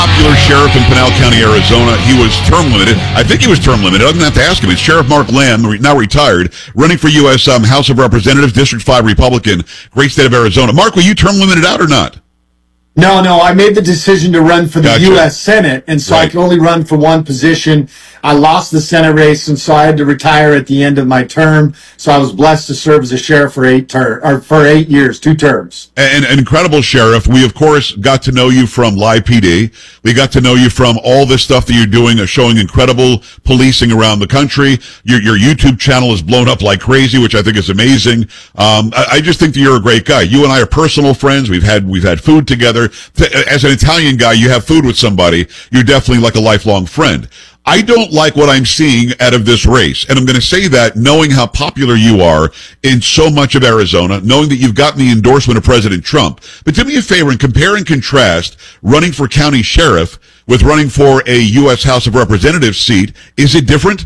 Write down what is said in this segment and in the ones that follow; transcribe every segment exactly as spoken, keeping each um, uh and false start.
Popular sheriff in Pinal County, Arizona. He was term limited. I think he was term limited. I don't have to ask him. It's Sheriff Mark Lamb, now retired, running for U S Um, House of Representatives, District five Republican, great state of Arizona. Mark, were you term limited out or not? No, no, I made the decision to run for the Gotcha. U S Senate, and so Right. I could only run for one position. I lost the Senate race, and so I had to retire at the end of my term. So I was blessed to serve as a sheriff for eight ter- or for eight years, two terms. An, an incredible sheriff. We, of course, got to know you from Live P D. We got to know you from all this stuff that you're doing, uh, showing incredible policing around the country. Your, your YouTube channel is blown up like crazy, which I think is amazing. Um, I, I just think that you're a great guy. You and I are personal friends. We've had we've had food together. As an Italian guy, you have food with somebody. You're definitely like a lifelong friend. I don't like what I'm seeing out of this race. And I'm going to say that knowing how popular you are in so much of Arizona, knowing that you've gotten the endorsement of President Trump. But do me a favor and compare and contrast running for county sheriff with running for a U S House of Representatives seat. Is it different?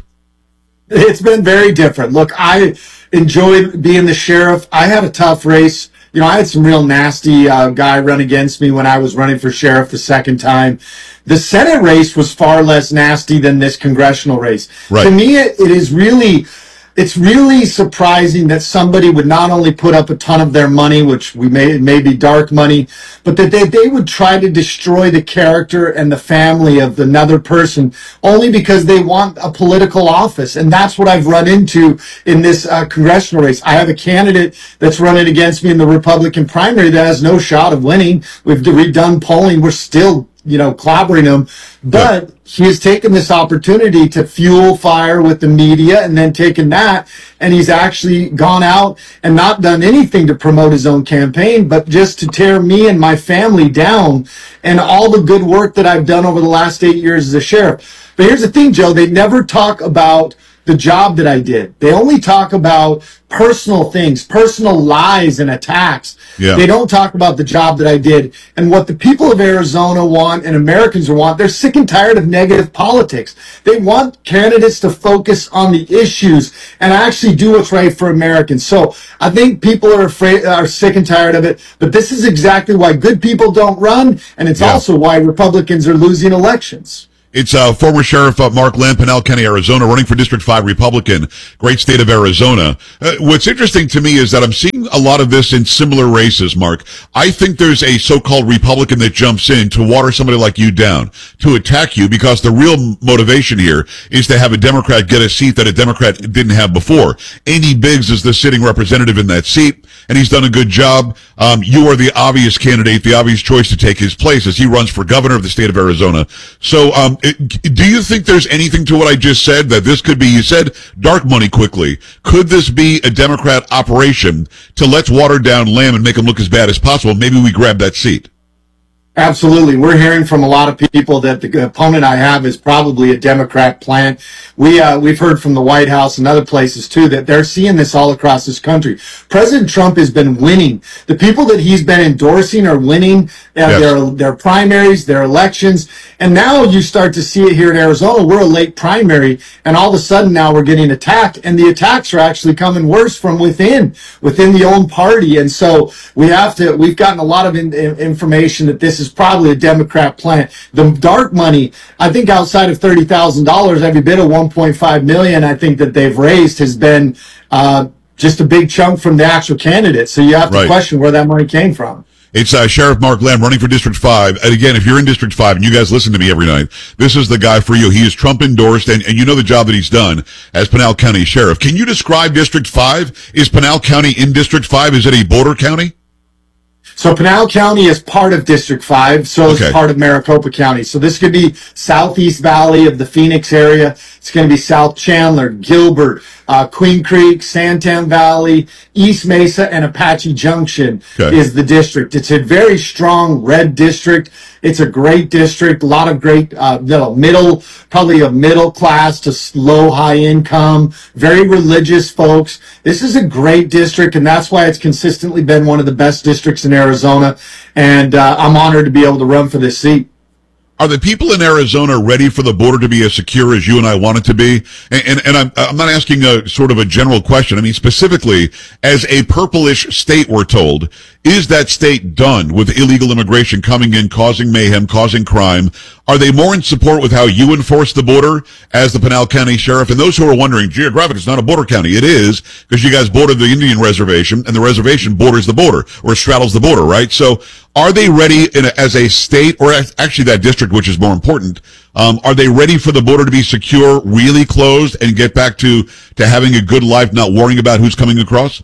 It's been very different. Look, I enjoyed being the sheriff. I had a tough race. You know, I had some real nasty uh, guy run against me when I was running for sheriff the second time. The Senate race was far less nasty than this congressional race. Right. To me, it, it is really, it's really surprising that somebody would not only put up a ton of their money, which we may, it may be dark money, but that they, they would try to destroy the character and the family of another person only because they want a political office. And that's what I've run into in this uh, congressional race. I have a candidate that's running against me in the Republican primary that has no shot of winning. We've redone polling. We're still, you know, clobbering him. But he has taken this opportunity to fuel fire with the media and then taken that, and he's actually gone out and not done anything to promote his own campaign, but just to tear me and my family down and all the good work that I've done over the last eight years as a sheriff. But here's the thing, Joe, they never talk about the job that I did. They only talk about personal things, personal lies and attacks. Yeah. They don't talk about the job that I did. And what the people of Arizona want and Americans want, they're sick and tired of negative politics. They want candidates to focus on the issues and actually do what's right for Americans. So I think people are afraid, are sick and tired of it. But this is exactly why good people don't run, and it's Yeah. also why Republicans are losing elections. It's uh, former Sheriff uh, Mark Lamb, Pinal County, Arizona, running for District five Republican, great state of Arizona. Uh, what's interesting to me is that I'm seeing a lot of this in similar races, Mark. I think there's a so-called Republican that jumps in to water somebody like you down, to attack you, because the real motivation here is to have a Democrat get a seat that a Democrat didn't have before. Andy Biggs is the sitting representative in that seat, and he's done a good job. Um, you are the obvious candidate, the obvious choice to take his place as he runs for governor of the state of Arizona. So, um, it, do you think there's anything to what I just said, that this could be, you said dark money quickly. Could this be a Democrat operation to let's water down Lamb and make him look as bad as possible? Maybe we grab that seat. Absolutely. We're hearing from a lot of people that the opponent I have is probably a Democrat plant. We, uh, we've heard from the White House and other places too that they're seeing this all across this country. President Trump has been winning. The people that he's been endorsing are winning uh, Yes. their, their primaries, their elections. And now you start to see it here in Arizona. We're a late primary, and all of a sudden now we're getting attacked, and the attacks are actually coming worse from within, within the own party. And so we have to, we've gotten a lot of in, in, information that this is probably a Democrat plant. The dark money, I think outside of thirty thousand dollars, every bit of one point five million dollars I think that they've raised has been uh, just a big chunk from the actual candidates. So you have to Right. question where that money came from. It's uh, Sheriff Mark Lamb running for District five. And again, if you're in District five, and you guys listen to me every night, this is the guy for you. He is Trump endorsed, and, and you know the job that he's done as Pinal County Sheriff. Can you describe District five? Is Pinal County in District five? Is it a border county? So Pinal County is part of District five, so Okay. it's part of Maricopa County. So this could be Southeast Valley of the Phoenix area. It's going to be South Chandler, Gilbert, uh, Queen Creek, Santan Valley, East Mesa, and Apache Junction Okay. is the district. It's a very strong red district. It's a great district, a lot of great, uh, you know, middle, probably a middle class to low, high income, very religious folks. This is a great district, and that's why it's consistently been one of the best districts in Arizona. And uh, I'm honored to be able to run for this seat. Are the people in Arizona ready for the border to be as secure as you and I want it to be? And, and, and I'm, I'm not asking a sort of a general question. I mean, specifically, as a purplish state, we're told, is that state done with illegal immigration coming in, causing mayhem, causing crime? Are they more in support with how you enforce the border as the Pinal County Sheriff? And those who are wondering, geographic, it's not a border county. It is, because you guys border the Indian reservation, and the reservation borders the border, or straddles the border, right? So, are they ready in a, as a state, or actually that district, which is more important, um, are they ready for the border to be secure, really closed, and get back to, to having a good life, not worrying about who's coming across?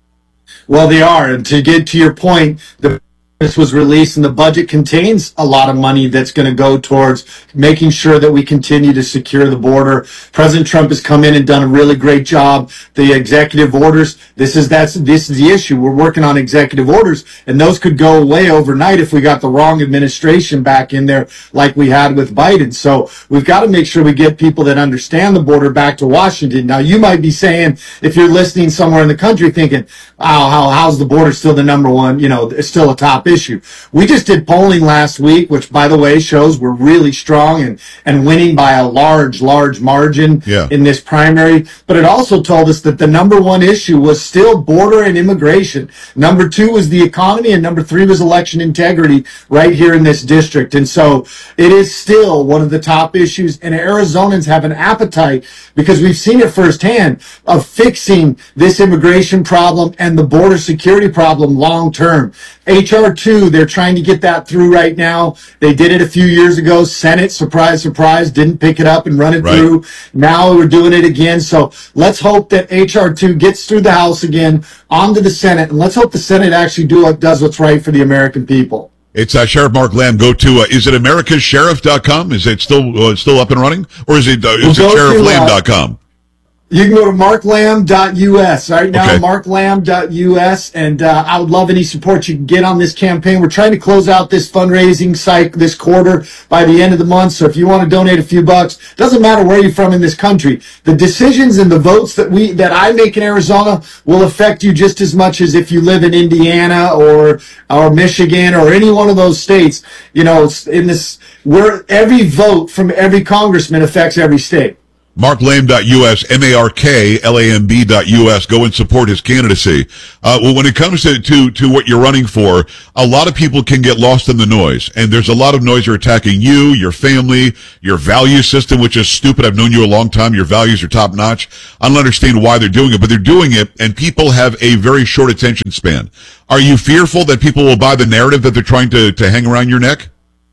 Well, they are. And to get to your point, the this was released, and the budget contains a lot of money that's going to go towards making sure that we continue to secure the border. President Trump has come in and done a really great job. The executive orders, this is that's this is the issue. We're working on executive orders, and those could go away overnight if we got the wrong administration back in there, like we had with Biden. So we've got to make sure we get people that understand the border back to Washington. Now, you might be saying, if you're listening somewhere in the country, thinking, "Wow, how how's the border still the number one? You know, it's still a top issue." We just did polling last week, which, by the way, shows we're really strong and, and winning by a large, large margin yeah. in this primary. But it also told us that the number one issue was still border and immigration. Number two was the economy, and number three was election integrity right here in this district. And so it is still one of the top issues, and Arizonans have an appetite, because we've seen it firsthand, of fixing this immigration problem and the border security problem long term. H R two, they're trying to get that through right now. They did it a few years ago. Senate, surprise, surprise, didn't pick it up and run it right. through. Now we're doing it again. So let's hope that H R two gets through the House again, onto the Senate, and let's hope the Senate actually do what, does what's right for the American people. It's uh, Sheriff Mark Lamb. Go to, uh, is it americas sheriff dot com? Is it still uh, still up and running? Or is it, uh, is we'll it sheriff lamb dot com? Uh, You can go to mark lamb dot U S right now, okay. mark lamb dot U S, and uh, I would love any support you can get on this campaign. We're trying to close out this fundraising cycle this quarter by the end of the month, so if you want to donate a few bucks, doesn't matter where you're from in this country. The decisions and the votes that we that I make in Arizona will affect you just as much as if you live in Indiana or or Michigan or any one of those states. You know, in this, where every vote from every congressman affects every state. mark lamb dot U S, M A R K L A M B dot U S. Go and support his candidacy. Uh, well, when it comes to, to, to what you're running for, a lot of people can get lost in the noise. And there's a lot of noise are attacking you, your family, your value system, which is stupid. I've known you a long time. Your values are top notch. I don't understand why they're doing it, but they're doing it, and people have a very short attention span. Are you fearful that people will buy the narrative that they're trying to, to hang around your neck?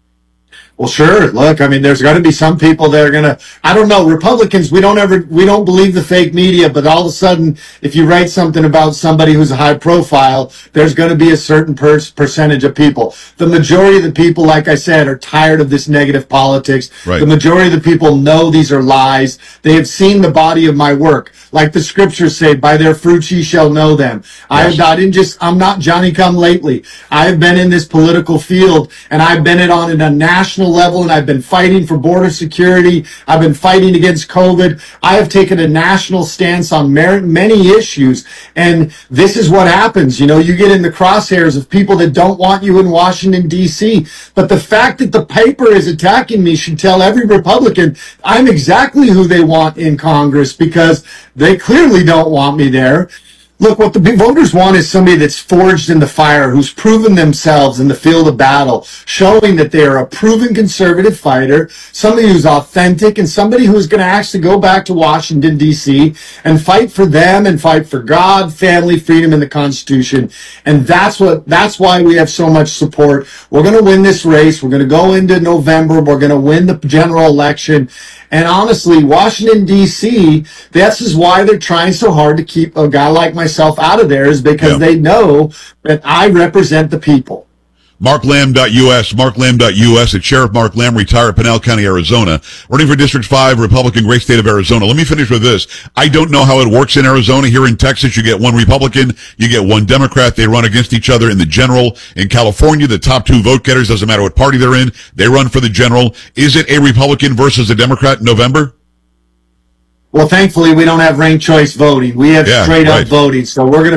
Well, sure. Look, I mean, there's going to be some people that are going to, I don't know, Republicans, we don't ever, we don't believe the fake media, but all of a sudden, if you write something about somebody who's a high profile, there's going to be a certain per- percentage of people. The majority of the people, like I said, are tired of this negative politics. Right. The majority of the people know these are lies. They have seen the body of my work. Like the scriptures say, by their fruits ye shall know them. Yes. I have not in just, I'm not Johnny come lately. I have been in this political field, and I've been it on a national level, and I've been fighting for border security. I've been fighting against COVID. I have taken a national stance on many issues, and this is what happens. You know, you get in the crosshairs of people that don't want you in Washington, D C, but the fact that the paper is attacking me should tell every Republican I'm exactly who they want in Congress, because they clearly don't want me there. Look, what the voters want is somebody that's forged in the fire, who's proven themselves in the field of battle, showing that they are a proven conservative fighter, somebody who's authentic, and somebody who's going to actually go back to Washington, D C, and fight for them and fight for God, family, freedom, and the Constitution. And that's what, that's why we have so much support. We're going to win this race. We're going to go into November. We're going to win the general election. And honestly, Washington, D C, this is why they're trying so hard to keep a guy like myself out of there, is because yeah. they know that I represent the people. mark lamb dot U S, mark lamb dot U S. It's Sheriff Mark Lamb, retired, Pinal County, Arizona, running for District five, Republican, great state of Arizona. Let me finish with this. I don't know how it works in Arizona. Here in Texas, you get one Republican, you get one Democrat. They run against each other in the general. In California, the top two vote getters, doesn't matter what party they're in, they run for the general. Is it a Republican versus a Democrat in November? Well, thankfully, we don't have ranked choice voting. We have yeah, straight right. up voting. So we're going to,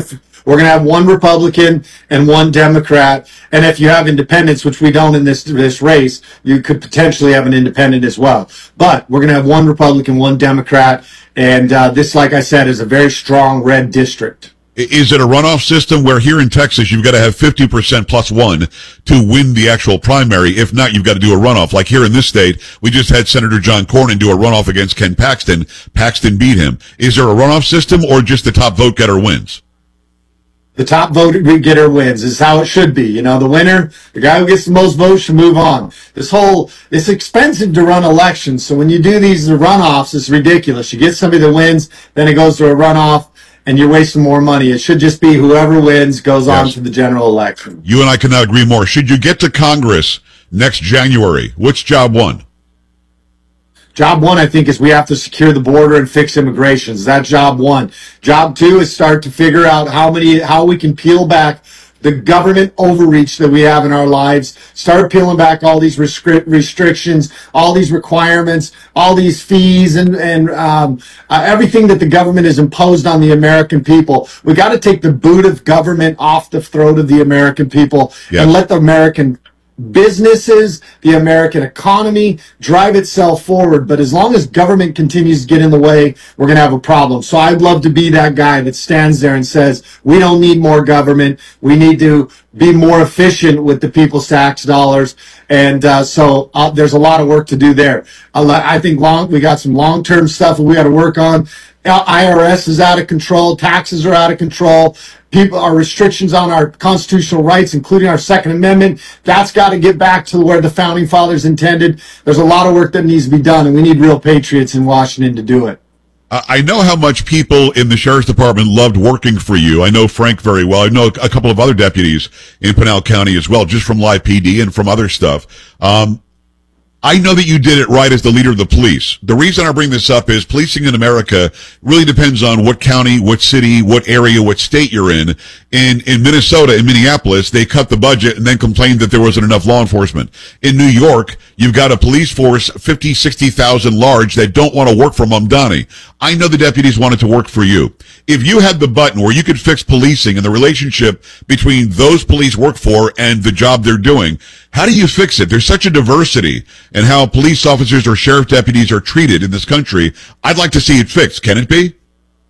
We're going to have one Republican and one Democrat. And if you have independents, which we don't in this this race, you could potentially have an independent as well. But we're going to have one Republican, one Democrat. And uh, this, like I said, is a very strong red district. Is it a runoff system where here in Texas you've got to have fifty percent plus one to win the actual primary? If not, you've got to do a runoff. Like here in this state, we just had Senator John Cornyn do a runoff against Ken Paxton. Paxton beat him. Is there a runoff system or just the top vote getter wins? The top vote getter wins is how it should be. You know, the winner, the guy who gets the most votes should move on. This whole, it's expensive to run elections. So when you do these runoffs, it's ridiculous. You get somebody that wins, then it goes to a runoff, and you're wasting more money. It should just be whoever wins goes yes. on to the general election. You and I cannot agree more. Should you get to Congress next January, what's job one? Job one, I think, is we have to secure the border and fix immigration. That's job one. Job two is start to figure out how many, how we can peel back the government overreach that we have in our lives. Start peeling back all these restri- restrictions, all these requirements, all these fees, and and um, uh, everything that the government has imposed on the American people. We got to take the boot of government off the throat of the American people yes. and let the American businesses, the American economy drive itself forward. But as long as government continues to get in the way, we're going to have a problem. So I'd love to be that guy that stands there and says, we don't need more government. We need to be more efficient with the people's tax dollars. And uh, so uh, there's a lot of work to do there. I think long we got some long-term stuff that we got to work on. I R S is out of control. Taxes are out of control. People, our restrictions on our constitutional rights, including our Second Amendment, that's got to get back to where the Founding Fathers intended. There's a lot of work that needs to be done, and we need real patriots in Washington to do it. I know how much people in the Sheriff's Department loved working for you. I know Frank very well. I know a couple of other deputies in Pinal County as well, just from Live P D and from other stuff. Um, I know that you did it right as the leader of the police. The reason I bring this up is policing in America really depends on what county, what city, what area, what state you're in. In in Minnesota, in Minneapolis, they cut the budget and then complained that there wasn't enough law enforcement. In New York, you've got a police force, fifty, sixty thousand large, that don't want to work for Mamdani. I know the deputies wanted to work for you. If you had the button where you could fix policing and the relationship between those police work for and the job they're doing, how do you fix it? There's such a diversity in how police officers or sheriff deputies are treated in this country. I'd like to see it fixed. Can it be?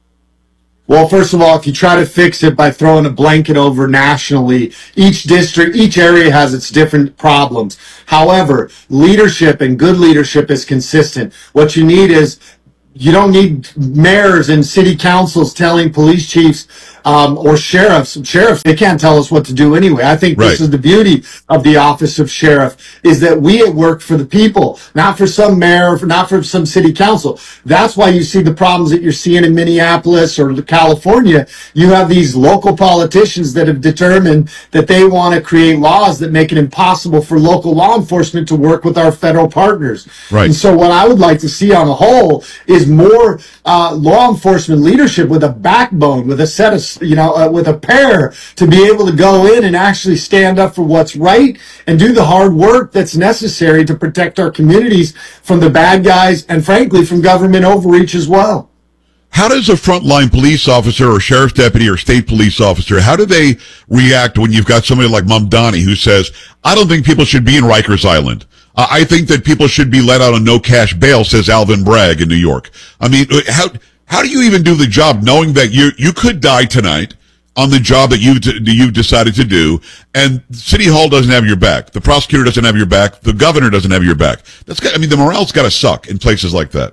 Well, first of all, if you try to fix it by throwing a blanket over nationally, each district, each area has its different problems. However, leadership and good leadership is consistent. What you need is you don't need mayors and city councils telling police chiefs um, or sheriffs. Sheriffs, they can't tell us what to do anyway. I think right. This is the beauty of the office of sheriff, is that we work for the people, not for some mayor, not for some city council. That's why you see the problems that you're seeing in Minneapolis or California. You have these local politicians that have determined that they want to create laws that make it impossible for local law enforcement to work with our federal partners. Right. And so what I would like to see on the whole is more uh, law enforcement leadership with a backbone, with a set of, you know, uh, with a pair to be able to go in and actually stand up for what's right and do the hard work that's necessary to protect our communities from the bad guys and, frankly, from government overreach as well. How does a frontline police officer or sheriff's deputy or state police officer, how do they react when you've got somebody like Mamdani who says, I don't think people should be in Rikers Island. Uh, I think that people should be let out on no cash bail, says Alvin Bragg in New York. I mean, how how do you even do the job knowing that you you could die tonight on the job that you've, you've decided to do, and City Hall doesn't have your back, the prosecutor doesn't have your back, the governor doesn't have your back? That's got, I mean, the morale's got to suck in places like that.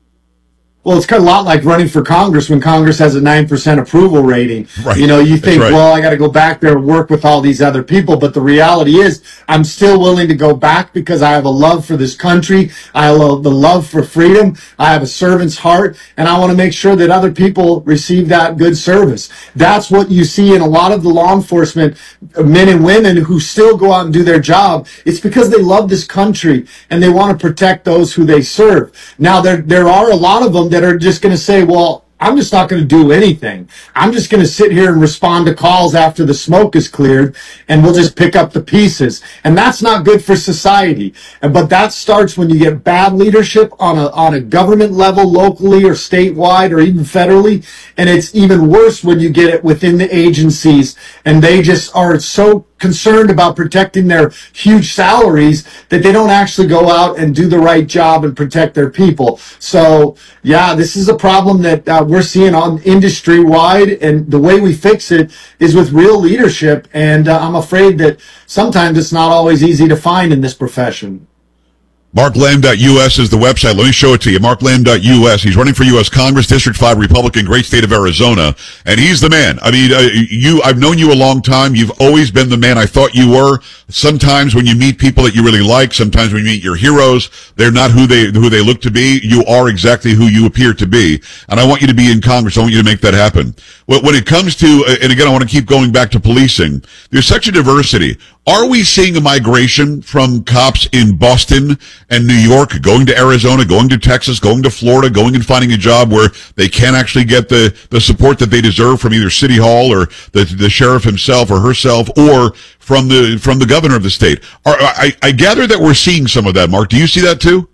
Well, it's kind of a lot like running for Congress when Congress has a nine percent approval rating. Right. You know, you think, right. well, I got to go back there and work with all these other people. But the reality is I'm still willing to go back because I have a love for this country. I have the love for freedom. I have a servant's heart, and I want to make sure that other people receive that good service. That's what you see in a lot of the law enforcement men and women who still go out and do their job. It's because they love this country and they want to protect those who they serve. Now, there, there are a lot of them that are just going to say, well, I'm just not going to do anything. I'm just going to sit here and respond to calls after the smoke is cleared, and we'll just pick up the pieces. And that's not good for society. And but that starts when you get bad leadership on a on a government level, locally or statewide or even federally. And it's even worse when you get it within the agencies, and they just are so concerned about protecting their huge salaries that they don't actually go out and do the right job and protect their people. So yeah, this is a problem that uh, we're seeing on industry wide, and the way we fix it is with real leadership. And uh, I'm afraid that sometimes it's not always easy to find in this profession. Mark Lamb dot U S is the website. Let me show it to you. Mark Lamb dot U S. He's running for U S Congress, District five Republican, great state of Arizona. And he's the man. I mean, uh, you, I've known you a long time. You've always been the man I thought you were. Sometimes when you meet people that you really like, sometimes when you meet your heroes, they're not who they, who they look to be. You are exactly who you appear to be. And I want you to be in Congress. I want you to make that happen. When it comes to, and again, I want to keep going back to policing, there's such a diversity. Are we seeing a migration from cops in Boston and New York going to Arizona, going to Texas, going to Florida, going and finding a job where they can't actually get the, the support that they deserve from either City Hall or the, the sheriff himself or herself or from the, from the governor of the state? Are, I, I gather that we're seeing some of that, Mark. Do you see that too?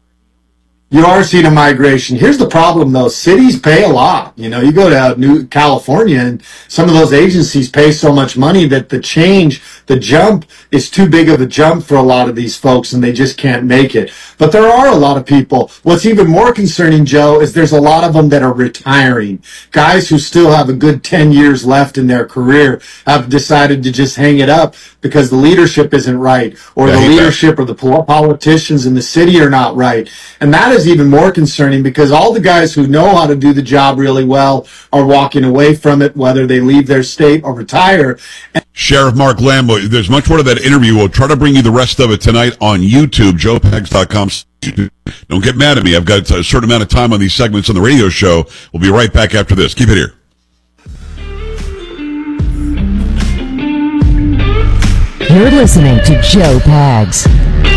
You are seeing a migration. Here's the problem, though. Cities pay a lot. You know, you go to New California, and some of those agencies pay so much money that the change, the jump, is too big of a jump for a lot of these folks, and they just can't make it. But there are a lot of people. What's even more concerning, Joe, is there's a lot of them that are retiring. Guys who still have a good ten years left in their career have decided to just hang it up because the leadership isn't right, or the leadership or the politicians in the city are not right. And that is even more concerning because all the guys who know how to do the job really well are walking away from it, whether they leave their state or retire. Sheriff Mark Lamb, there's much more to that interview. We'll try to bring you the rest of it tonight on YouTube, joe pags dot com. Don't get mad at me. I've got a certain amount of time on these segments on the radio show. We'll be right back after this. Keep it here. You're listening to Joe Pags.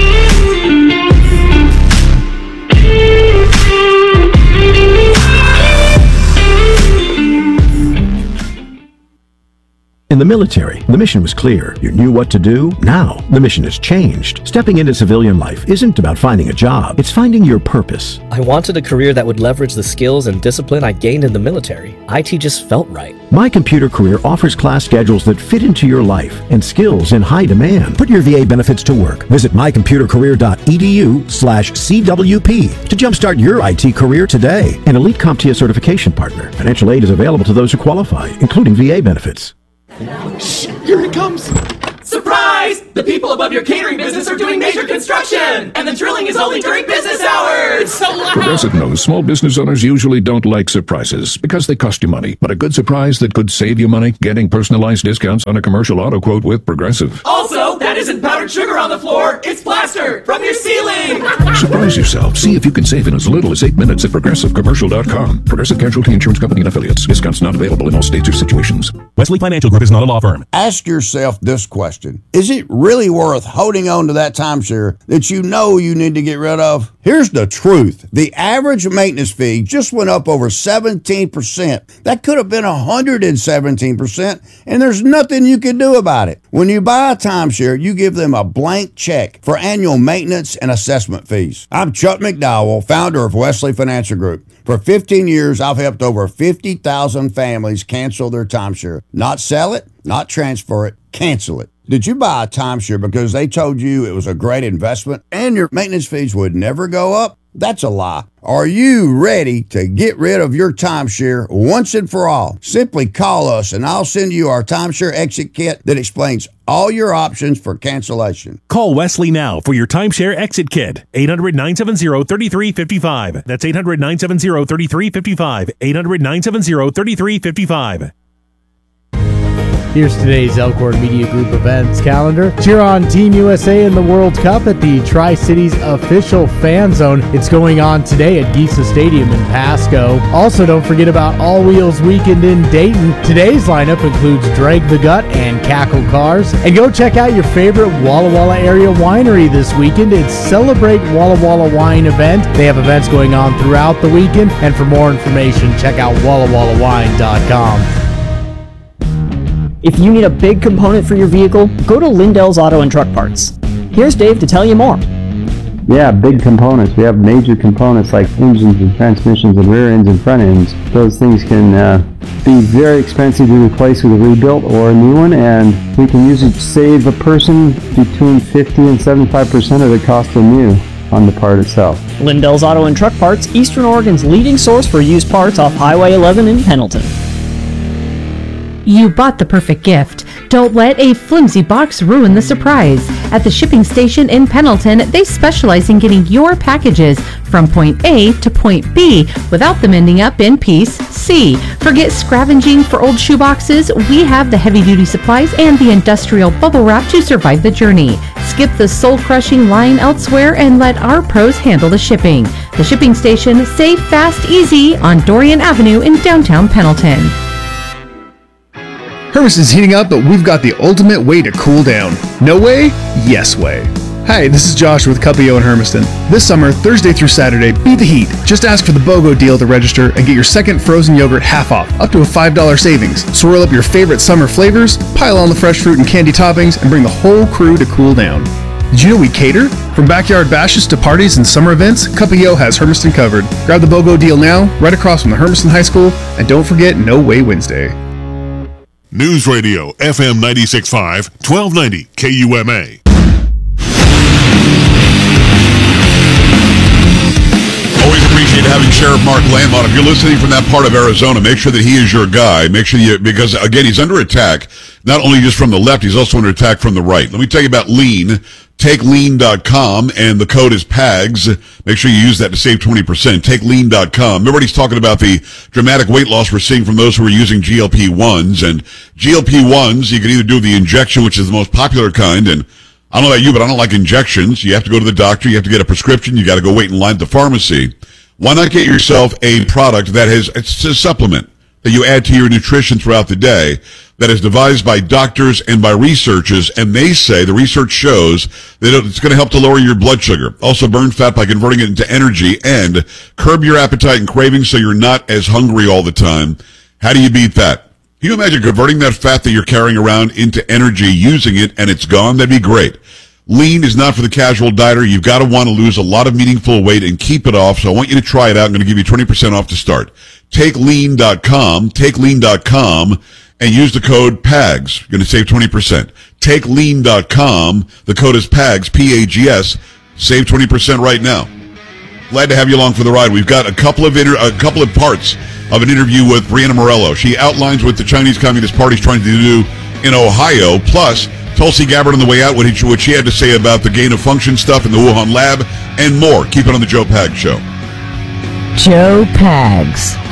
In the military, the mission was clear. You knew what to do. Now, the mission has changed. Stepping into civilian life isn't about finding a job. It's finding your purpose. I wanted a career that would leverage the skills and discipline I gained in the military. I T just felt right. My Computer Career offers class schedules that fit into your life and skills in high demand. Put your V A benefits to work. Visit my computer career dot e d u slash C W P to jumpstart your I T career today. An elite CompTIA certification partner. Financial aid is available to those who qualify, including V A benefits. Shh, here it comes. Surprise! The people above your catering business are doing major construction, and the drilling is only during business hours. It's so loud. Progressive knows small business owners usually don't like surprises because they cost you money. But a good surprise that could save you money, getting personalized discounts on a commercial auto quote with Progressive. Also, that isn't powdered sugar on the floor. It's plaster from your ceiling. Surprise yourself. See if you can save in as little as eight minutes at progressive commercial dot com. Progressive Casualty Insurance Company and Affiliates. Discounts not available in all states or situations. Wesley Financial Group is not a law firm. Ask yourself this question. Is it really worth holding on to that timeshare that you know you need to get rid of? Here's the truth. The average maintenance fee just went up over seventeen percent. That could have been one hundred seventeen percent, and there's nothing you can do about it. When you buy a timeshare, you give them a blank check for annual maintenance and assessment fees. I'm Chuck McDowell, founder of Wesley Financial Group. For fifteen years, I've helped over fifty thousand families cancel their timeshare. Not sell it, not transfer it, cancel it. Did you buy a timeshare because they told you it was a great investment and your maintenance fees would never go up? That's a lie. Are you ready to get rid of your timeshare once and for all? Simply call us and I'll send you our timeshare exit kit that explains all your options for cancellation. Call Wesley now for your timeshare exit kit. eight hundred, nine seven zero, three three five five. That's eight hundred, nine seven zero, three three five five. eight hundred, nine seven zero, three three five five. Here's today's Elkhorn Media Group events calendar. Cheer on Team U S A in the World Cup at the Tri-Cities official fan zone. It's going on today at Giesa Stadium in Pasco. Also, don't forget about All Wheels Weekend in Dayton. Today's lineup includes Drag the Gut and Cackle Cars. And go check out your favorite Walla Walla area winery this weekend. It's Celebrate Walla Walla Wine event. They have events going on throughout the weekend. And for more information, check out walla walla wine dot com. If you need a big component for your vehicle, go to Lindell's Auto and Truck Parts. Here's Dave to tell you more. Yeah, big components. We have major components like engines and transmissions and rear ends and front ends. Those things can uh, be very expensive to replace with a rebuilt or a new one, and we can usually save a person between fifty and seventy-five percent of the cost of new on the part itself. Lindell's Auto and Truck Parts, Eastern Oregon's leading source for used parts off Highway eleven in Pendleton. You bought the perfect gift. Don't let a flimsy box ruin the surprise. At the shipping station in Pendleton, they specialize in getting your packages from point A to point B without them ending up in piece C. Forget scavenging for old shoeboxes. We have the heavy-duty supplies and the industrial bubble wrap to survive the journey. Skip the soul-crushing line elsewhere and let our pros handle the shipping. The shipping station, safe, fast, easy on Dorian Avenue in downtown Pendleton. Hermiston's heating up, but we've got the ultimate way to cool down. No way? Yes way. Hi, this is Josh with Cuppio in Hermiston. This summer, Thursday through Saturday, beat the heat. Just ask for the BOGO deal to register and get your second frozen yogurt half off, up to a five dollars savings. Swirl up your favorite summer flavors, pile on the fresh fruit and candy toppings, and bring the whole crew to cool down. Did you know we cater? From backyard bashes to parties and summer events, Cuppio has Hermiston covered. Grab the BOGO deal now, right across from the Hermiston High School, and don't forget No Way Wednesday. News Radio, F M ninety-six point five, twelve ninety K U M A. Always appreciate having Sheriff Mark Lamont. If you're listening from that part of Arizona, make sure that he is your guy. Make sure you, because again, he's under attack, not only just from the left, he's also under attack from the right. Let me tell you about Lean. Take lean dot com, and the code is P A G S. Make sure you use that to save twenty percent. Take lean dot com. Remember, he's talking about the dramatic weight loss we're seeing from those who are using G L P ones. And G L P ones, you can either do the injection, which is the most popular kind, and I don't know about you, but I don't like injections. You have to go to the doctor, you have to get a prescription, you got to go wait in line at the pharmacy. Why not get yourself a product that has, it's a supplement that you add to your nutrition throughout the day, that is devised by doctors and by researchers, and they say, the research shows, that it's going to help to lower your blood sugar, also burn fat by converting it into energy, and curb your appetite and cravings so you're not as hungry all the time. How do you beat that? Can you imagine converting that fat that you're carrying around into energy, using it, and it's gone? That'd be great. Lean is not for the casual dieter. You've got to want to lose a lot of meaningful weight and keep it off, so I want you to try it out. I'm going to give you twenty percent off to start. Take lean dot com, take lean dot com, and use the code P A G S. You're going to save twenty percent. take lean dot com. The code is P A G S, P A G S. Save twenty percent right now. Glad to have you along for the ride. We've got a couple of inter- a couple of parts of an interview with Brianna Morello. She outlines what the Chinese Communist Party is trying to do in Ohio, plus Tulsi Gabbard on the way out, what, he, what she had to say about the gain of function stuff in the Wuhan lab, and more. Keep it on the Joe Pags Show. Joe Pags.